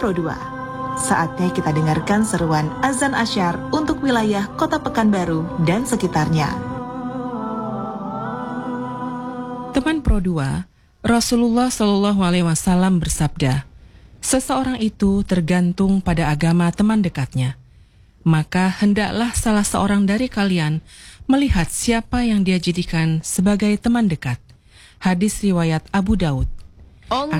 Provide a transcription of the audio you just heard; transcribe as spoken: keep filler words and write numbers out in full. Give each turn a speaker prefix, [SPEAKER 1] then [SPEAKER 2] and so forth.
[SPEAKER 1] Pro dua. Saatnya kita dengarkan seruan azan asyar untuk wilayah Kota Pekanbaru dan sekitarnya.
[SPEAKER 2] Teman Pro dua, Rasulullah Shallallahu Alaihi Wasallam bersabda, seseorang itu tergantung pada agama teman dekatnya. Maka hendaklah salah seorang dari kalian melihat siapa yang dia jadikan sebagai teman dekat. Hadis riwayat Abu Daud.
[SPEAKER 3] Allah